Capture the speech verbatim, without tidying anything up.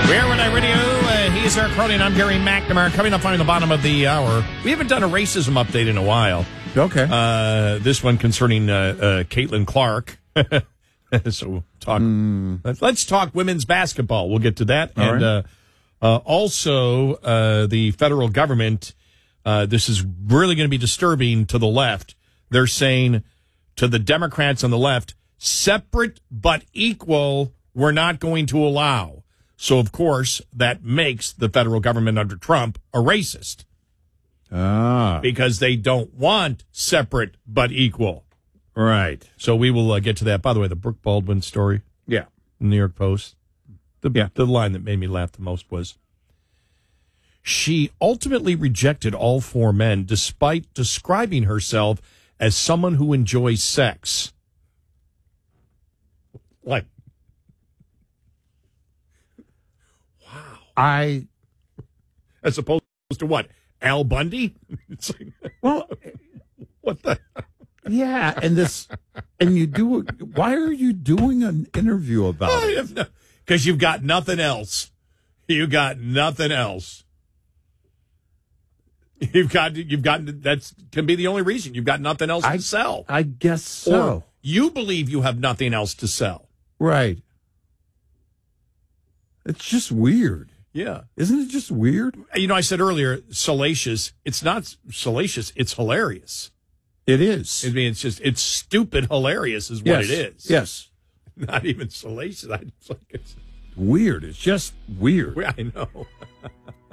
We're Renee Radio. Uh, he's Eric Crowley, and I'm Gary McNamara. Coming up on the bottom of the hour, we haven't done a racism update in a while. Okay. Uh, this one concerning uh, uh, Caitlin Clark. so talk. Mm. Let's, let's talk women's basketball. We'll get to that. All and right. uh, uh, also, uh, the federal government. Uh, this is really going to be disturbing to the left. They're saying to the Democrats on the left, separate but equal, we're not going to allow. So, of course, that makes the federal government under Trump a racist. Ah. Because they don't want separate but equal. Right. So we will uh, get to that. By the way, the Brooke Baldwin story, Yeah. New York Post, the, Yeah. the line that made me laugh the most was, she ultimately rejected all four men despite describing herself as someone who enjoys sex. Like, I, as opposed to what? Al Bundy? It's like, well, what the? yeah, and this, and you do, why are you doing an interview about it? Because you've got nothing else. You got nothing else. You've got, you've got, that's can be the only reason. You've got nothing else I, to sell. I guess so. Or you believe you have nothing else to sell. Right. It's just weird. Yeah. Isn't it just weird? You know, I said earlier, salacious. It's not salacious. It's hilarious. It is. I mean, it's just, it's stupid hilarious is what yes. it is. Yes. Not even salacious. I just like it's Weird. It's just weird. I know.